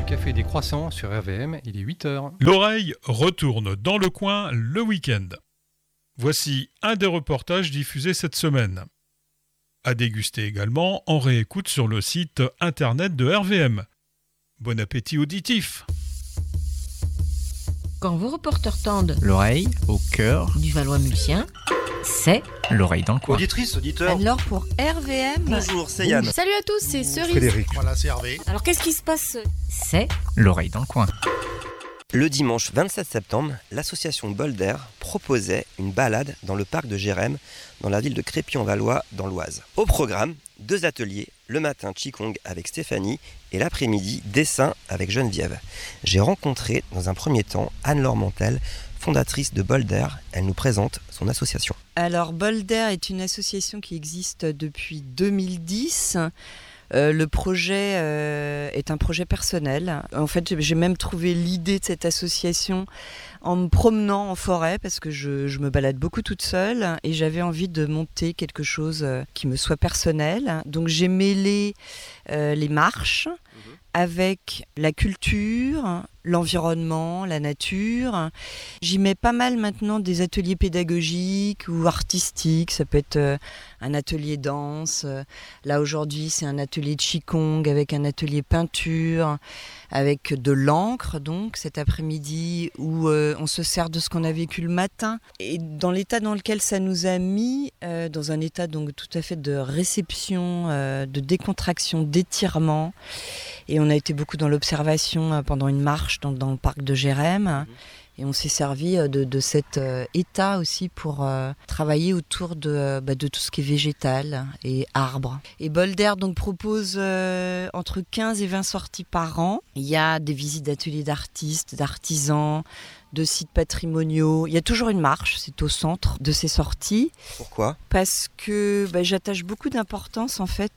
du Café des Croissants sur RVM, il est 8h. L'oreille retourne dans le coin le week-end. Voici un des reportages diffusés cette semaine. À déguster également en réécoute sur le site internet de RVM. Bon appétit auditif. Quand vos reporters tendent l'oreille au cœur du Valois-Mulsien, c'est l'oreille dans le coin. Auditrice, auditeur. alors pour RVM. Bonjour, c'est Yann. Salut à tous, c'est Cerise. Frédéric. Voilà, c'est Hervé. Alors qu'est-ce qui se passe? C'est l'oreille dans le coin. Le dimanche 27 septembre, l'association Bolder proposait une balade dans le parc de Jérém, dans la ville de Crépy-en-Valois, dans l'Oise. Au programme, 2 ateliers, le matin Qigong avec Stéphanie et l'après-midi dessin avec Geneviève. J'ai rencontré dans un premier temps Anne-Laure Mantel, fondatrice de Bolder. Elle nous présente son association. Alors Bolder est une association qui existe depuis 2010. Le projet est un projet personnel. En fait, j'ai même trouvé l'idée de cette association en me promenant en forêt parce que je me balade beaucoup toute seule et j'avais envie de monter quelque chose qui me soit personnel. Donc j'ai mêlé les marches avec la culture, l'environnement, la nature. J'y mets pas mal maintenant des ateliers pédagogiques ou artistiques. Ça peut être un atelier danse. Là aujourd'hui, c'est un atelier de Qigong avec un atelier peinture, avec de l'encre donc cet après-midi où on se sert de ce qu'on a vécu le matin. Et dans l'état dans lequel ça nous a mis, dans un état donc tout à fait de réception, de décontraction, d'étirement. Et on a été beaucoup dans l'observation pendant une marche dans le parc de Jérém. Et on s'est servi de cet état aussi pour travailler autour de tout ce qui est végétal et arbres. Et Bolder donc propose entre 15 et 20 sorties par an. Il y a des visites d'ateliers d'artistes, d'artisans, de sites patrimoniaux. Il y a toujours une marche, c'est au centre de ces sorties. Pourquoi ? Parce que j'attache beaucoup d'importance en fait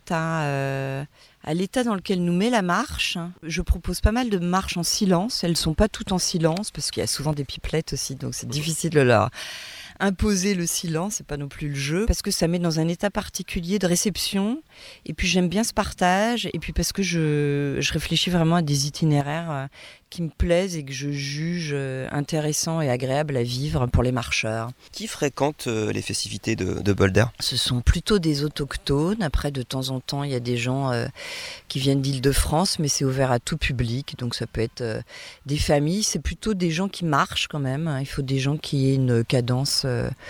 à l'état dans lequel nous met la marche. Je propose pas mal de marches en silence. Elles ne sont pas toutes en silence parce qu'il y a souvent des pipelettes aussi, donc c'est difficile de leur imposer le silence, c'est pas non plus le jeu, parce que ça met dans un état particulier de réception, et puis j'aime bien ce partage, et puis parce que je réfléchis vraiment à des itinéraires qui me plaisent et que je juge intéressants et agréables à vivre pour les marcheurs. Qui fréquente les festivités de Bolder ? Ce sont plutôt des autochtones. Après, de temps en temps, il y a des gens qui viennent d'Île-de-France, mais c'est ouvert à tout public, donc ça peut être des familles. C'est plutôt des gens qui marchent quand même. Il faut des gens qui aient une cadence...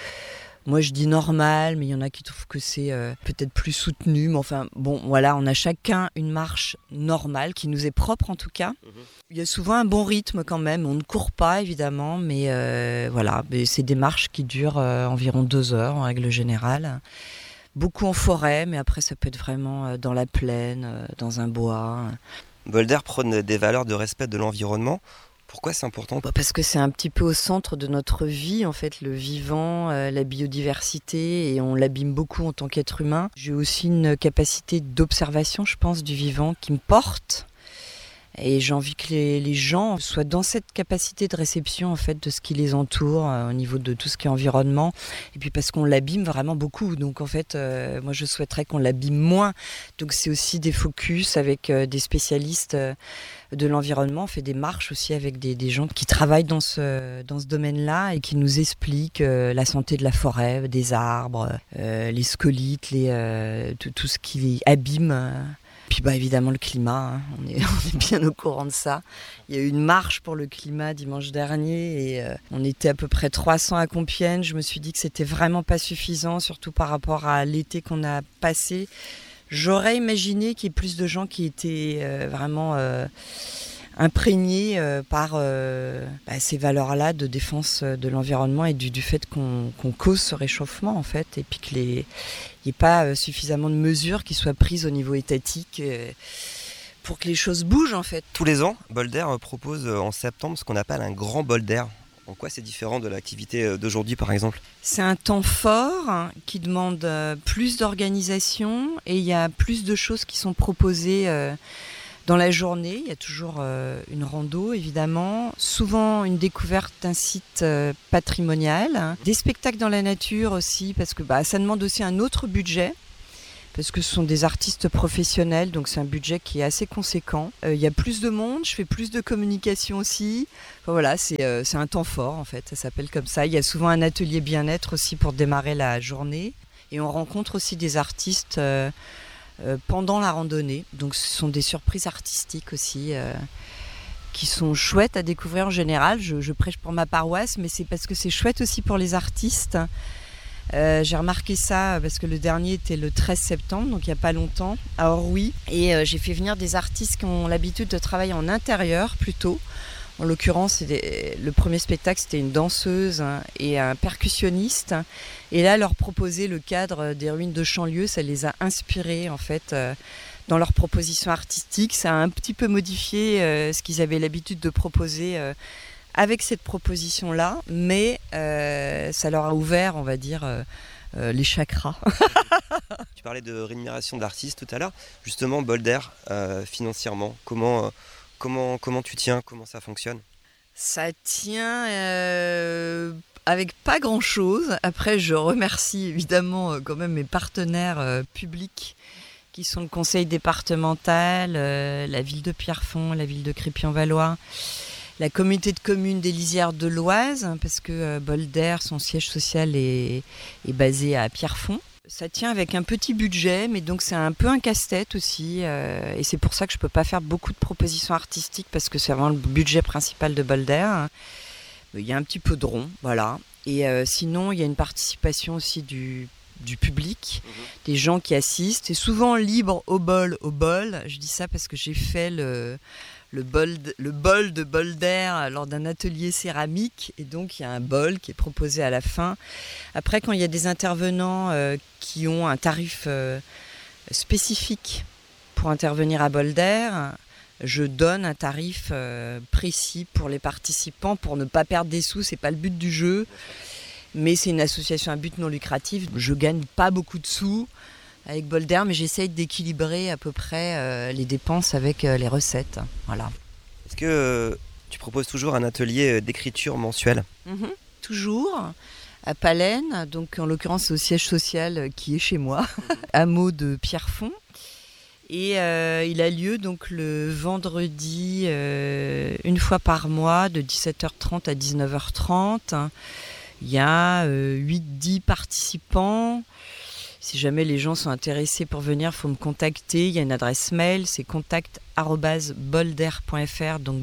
Moi je dis normal, mais il y en a qui trouvent que c'est peut-être plus soutenu. Mais enfin, bon, voilà, on a chacun une marche normale, qui nous est propre en tout cas. Il y a souvent un bon rythme quand même. On ne court pas évidemment, mais voilà, c'est des marches qui durent environ 2 heures en règle générale. Beaucoup en forêt, mais après ça peut être vraiment dans la plaine, dans un bois. Bolder prône des valeurs de respect de l'environnement. Pourquoi c'est important ? Parce que c'est un petit peu au centre de notre vie, en fait, le vivant, la biodiversité, et on l'abîme beaucoup en tant qu'être humain. J'ai aussi une capacité d'observation, je pense, du vivant qui me porte. Et j'ai envie que les gens soient dans cette capacité de réception en fait de ce qui les entoure au niveau de tout ce qui est environnement. Et puis parce qu'on l'abîme vraiment beaucoup. Donc en fait, moi je souhaiterais qu'on l'abîme moins. Donc c'est aussi des focus avec des spécialistes de l'environnement. On fait des marches aussi avec des gens qui travaillent dans ce domaine-là et qui nous expliquent la santé de la forêt, des arbres, les scolytes, tout ce qui abîme. Puis évidemment le climat, on est bien au courant de ça. Il y a eu une marche pour le climat dimanche dernier et on était à peu près 300 à Compiègne. Je me suis dit que c'était vraiment pas suffisant, surtout par rapport à l'été qu'on a passé. J'aurais imaginé qu'il y ait plus de gens qui étaient vraiment imprégnés par ces valeurs-là de défense de l'environnement et du fait qu'on cause ce réchauffement en fait, et puis qu'il n'y ait pas suffisamment de mesures qui soient prises au niveau étatique pour que les choses bougent en fait. Tous les ans, Bolder propose en septembre ce qu'on appelle un grand Bolder. En quoi c'est différent de l'activité d'aujourd'hui par exemple ? C'est un temps fort qui demande plus d'organisation et il y a plus de choses qui sont proposées dans la journée. Il y a toujours une rando évidemment, souvent une découverte d'un site patrimonial, des spectacles dans la nature aussi parce que ça demande aussi un autre budget. parce que ce sont des artistes professionnels, donc c'est un budget qui est assez conséquent. Il y a plus de monde, je fais plus de communication aussi. Enfin, voilà, c'est un temps fort en fait, ça s'appelle comme ça. Il y a souvent un atelier bien-être aussi pour démarrer la journée. Et on rencontre aussi des artistes pendant la randonnée. Donc ce sont des surprises artistiques aussi qui sont chouettes à découvrir en général. Je prêche pour ma paroisse, mais c'est parce que c'est chouette aussi pour les artistes. J'ai remarqué ça parce que le dernier était le 13 septembre, donc il n'y a pas longtemps, à Orwy. Et j'ai fait venir des artistes qui ont l'habitude de travailler en intérieur plutôt. En l'occurrence, le premier spectacle, c'était une danseuse et un percussionniste. Et là, leur proposer le cadre des ruines de Chanlieu, ça les a inspirés en fait dans leur proposition artistique. Ça a un petit peu modifié ce qu'ils avaient l'habitude de proposer avec cette proposition-là, mais ça leur a ouvert, on va dire, les chakras. Tu parlais de rémunération de l'artiste tout à l'heure. Justement, Bolder, financièrement, Comment tu tiens? Comment ça fonctionne? Ça tient avec pas grand-chose. Après, je remercie évidemment quand même mes partenaires publics qui sont le conseil départemental, la ville de Pierrefonds, la ville de Crépy-en-Valois, la communauté de communes des Lisières de l'Oise, parce que Bolder, son siège social est basé à Pierrefonds. Ça tient avec un petit budget, mais donc c'est un peu un casse-tête aussi. Et c'est pour ça que je ne peux pas faire beaucoup de propositions artistiques, parce que c'est vraiment le budget principal de Bolder. Il y a un petit peu de rond, voilà. Et sinon, il y a une participation aussi du public, des gens qui assistent. C'est souvent libre au bol. Je dis ça parce que j'ai fait le bol de Bolder lors d'un atelier céramique, et donc il y a un bol qui est proposé à la fin. Après, quand il y a des intervenants qui ont un tarif spécifique pour intervenir à Bolder, je donne un tarif précis pour les participants pour ne pas perdre des sous. C'est pas le but du jeu, mais c'est une association à but non lucratif. Je gagne pas beaucoup de sous avec Bolder, mais j'essaye d'équilibrer à peu près les dépenses avec les recettes. Voilà. Est-ce que tu proposes toujours un atelier d'écriture mensuel? Toujours, à Palaine, donc en l'occurrence c'est au siège social qui est chez moi, hameau de Pierrefonds. Et il a lieu donc le vendredi, une fois par mois, de 17h30 à 19h30. Il y a 8-10 participants. Si jamais les gens sont intéressés pour venir, il faut me contacter. Il y a une adresse mail, c'est contact@bolder.fr, donc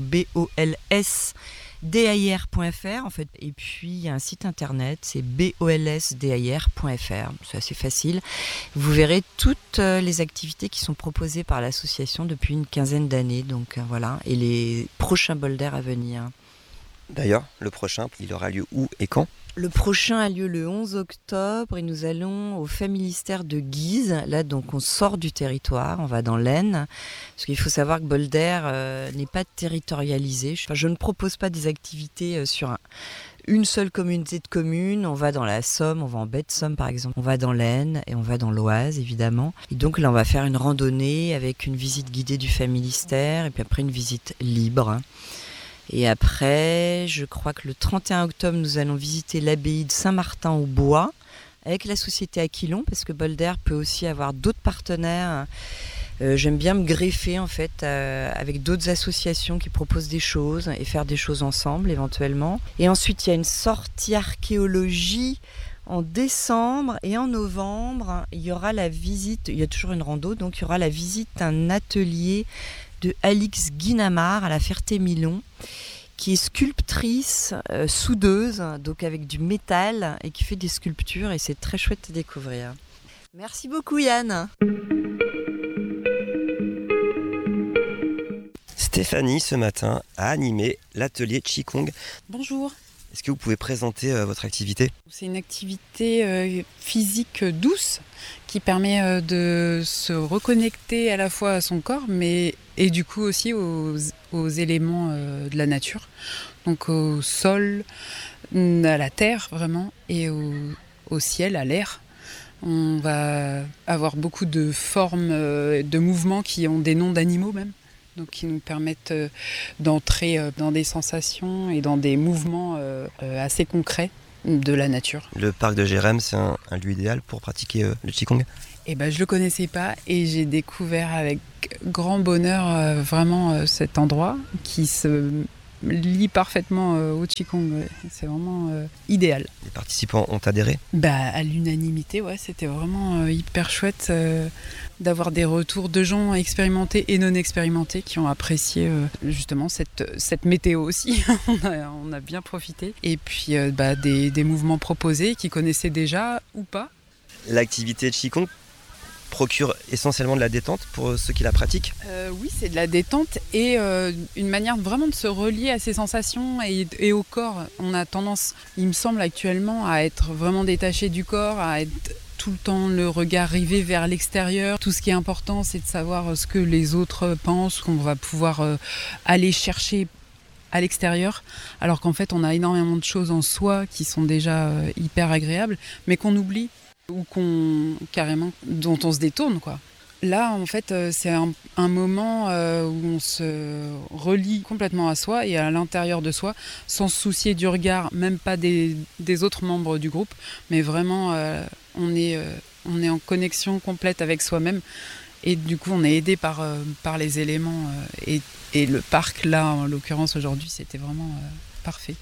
bolsdir.fr en fait. Et puis il y a un site internet, c'est bolsdir.fr. C'est assez facile. Vous verrez toutes les activités qui sont proposées par l'association depuis une quinzaine d'années. Donc voilà, et les prochains Bolder à venir. D'ailleurs, le prochain, il aura lieu où et quand? Le prochain a lieu le 11 octobre et nous allons au Familistère de Guise. Là, donc, on sort du territoire, on va dans l'Aisne. Parce qu'il faut savoir que Bolder n'est pas territorialisé. Je ne propose pas des activités sur une seule communauté de communes. On va dans la Somme, on va en baie de Somme par exemple. On va dans l'Aisne et on va dans l'Oise évidemment. Et donc là, on va faire une randonnée avec une visite guidée du Familistère et puis après une visite libre. Et après, je crois que le 31 octobre, nous allons visiter l'abbaye de Saint-Martin-au-Bois avec la société Aquilon, parce que Bolder peut aussi avoir d'autres partenaires. J'aime bien me greffer en fait avec d'autres associations qui proposent des choses et faire des choses ensemble éventuellement. Et ensuite, il y a une sortie archéologie en décembre, et en novembre, il y aura la visite, il y a toujours une rando, donc il y aura la visite d'un atelier de Alix Guinamard à la Ferté-Milon, qui est sculptrice, soudeuse, donc avec du métal, et qui fait des sculptures, et c'est très chouette à découvrir. Merci beaucoup Yann. Stéphanie, ce matin, a animé l'atelier Qigong. Bonjour. Est-ce que vous pouvez présenter votre activité? C'est une activité physique douce qui permet de se reconnecter à la fois à son corps, mais et du coup aussi aux éléments de la nature, donc au sol, à la terre vraiment, et au ciel, à l'air. On va avoir beaucoup de formes, de mouvements qui ont des noms d'animaux même. Donc qui nous permettent d'entrer dans des sensations et dans des mouvements assez concrets de la nature. Le parc de Jérém, c'est un lieu idéal pour pratiquer le Qigong? Et je le connaissais pas et j'ai découvert avec grand bonheur vraiment cet endroit qui se lie parfaitement au Qigong. Ouais. C'est vraiment idéal. Les participants ont adhéré ? À l'unanimité, ouais, c'était vraiment hyper chouette d'avoir des retours de gens expérimentés et non expérimentés qui ont apprécié justement cette météo aussi. on a bien profité. Et puis des mouvements proposés qu'ils connaissaient déjà ou pas. L'activité de Qigong procure essentiellement de la détente pour ceux qui la pratiquent ? Oui, c'est de la détente et une manière vraiment de se relier à ses sensations et au corps. On a tendance, il me semble actuellement, à être vraiment détaché du corps, à être tout le temps le regard rivé vers l'extérieur. Tout ce qui est important, c'est de savoir ce que les autres pensent, qu'on va pouvoir aller chercher à l'extérieur, alors qu'en fait, on a énormément de choses en soi qui sont déjà hyper agréables, mais qu'on oublie ou dont on se détourne, quoi. Là, en fait, c'est un moment où on se relie complètement à soi et à l'intérieur de soi, sans se soucier du regard, même pas des autres membres du groupe, mais vraiment, on est en connexion complète avec soi-même. Et du coup, on est aidé par les éléments. Et le parc, là, en l'occurrence, aujourd'hui, c'était vraiment parfait.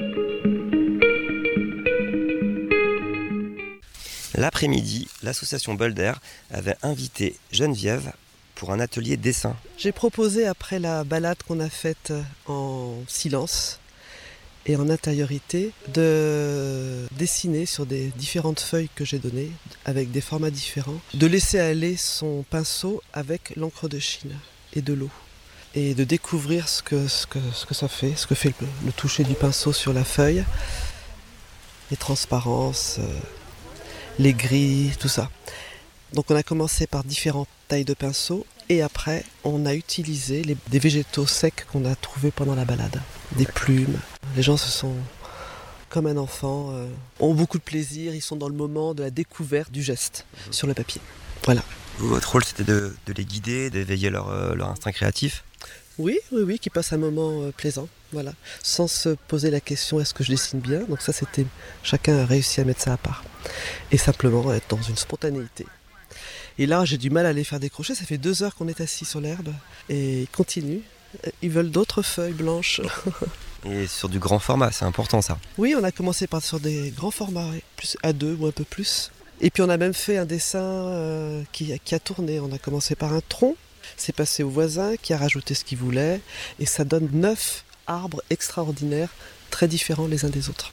L'après-midi, l'association Boulder avait invité Geneviève pour un atelier dessin. J'ai proposé, après la balade qu'on a faite en silence et en intériorité, de dessiner sur des différentes feuilles que j'ai données, avec des formats différents, de laisser aller son pinceau avec l'encre de Chine et de l'eau. Et de découvrir ce que ça fait, ce que fait le toucher du pinceau sur la feuille, les transparences, les gris, tout ça. Donc on a commencé par différentes tailles de pinceaux et après on a utilisé des végétaux secs qu'on a trouvés pendant la balade. Des plumes. Les gens se sont, comme un enfant, ont beaucoup de plaisir, ils sont dans le moment de la découverte du geste sur le papier. Voilà. Votre rôle c'était de les guider, d'éveiller leur instinct créatif ? Oui, qui passe un moment plaisant, voilà, sans se poser la question est-ce que je dessine bien. Donc ça, chacun a réussi à mettre ça à part et simplement être dans une spontanéité. Et là, j'ai du mal à les faire décrocher. Ça fait 2 heures qu'on est assis sur l'herbe et ils continuent. Ils veulent d'autres feuilles blanches. Et sur du grand format, c'est important ça. Oui, on a commencé sur des grands formats, plus A2 ou un peu plus. Et puis on a même fait un dessin qui a tourné. On a commencé par un tronc. C'est passé au voisin qui a rajouté ce qu'il voulait et ça donne 9 arbres extraordinaires, très différents les uns des autres.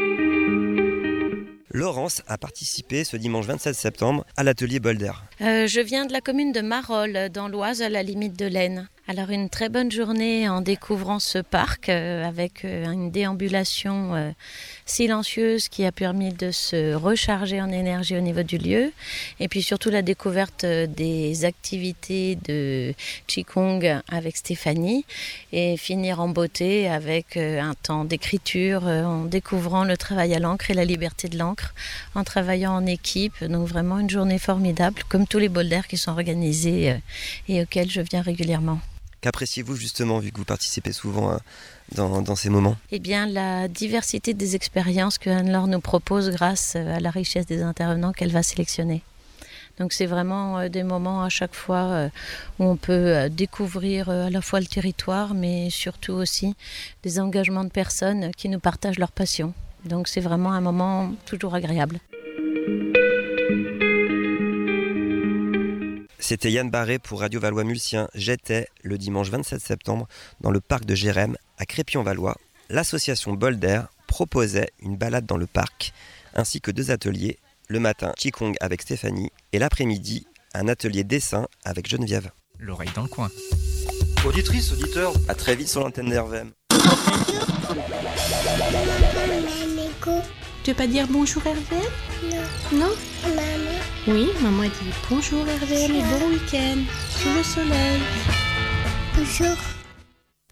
Laurence a participé ce dimanche 27 septembre à l'atelier Boulder. Je viens de la commune de Marolles, dans l'Oise, à la limite de l'Aisne. Alors une très bonne journée en découvrant ce parc avec une déambulation silencieuse qui a permis de se recharger en énergie au niveau du lieu. Et puis surtout la découverte des activités de Qigong avec Stéphanie. Et finir en beauté avec un temps d'écriture en découvrant le travail à l'encre et la liberté de l'encre, en travaillant en équipe. Donc vraiment une journée formidable, comme tous les boulders qui sont organisés et auxquels je viens régulièrement. Qu'appréciez-vous justement, vu que vous participez souvent dans ces moments ? Eh bien, la diversité des expériences que Anne-Laure nous propose grâce à la richesse des intervenants qu'elle va sélectionner. Donc c'est vraiment des moments à chaque fois où on peut découvrir à la fois le territoire, mais surtout aussi des engagements de personnes qui nous partagent leur passion. Donc c'est vraiment un moment toujours agréable. C'était Yann Barré pour Radio Valois-Mulsien. J'étais le dimanche 27 septembre dans le parc de Jérém à Crépy-en-Valois. L'association Boulder proposait une balade dans le parc ainsi que 2 ateliers. Le matin, Qigong avec Stéphanie et l'après-midi, un atelier dessin avec Geneviève. L'oreille dans le coin. Auditrice, auditeur, à très vite sur l'antenne d'RVM. Tu veux pas dire bonjour RVM ? Non. Maman. Oui, maman a dit bonjour RVM et bon week-end sous le soleil. Bonjour.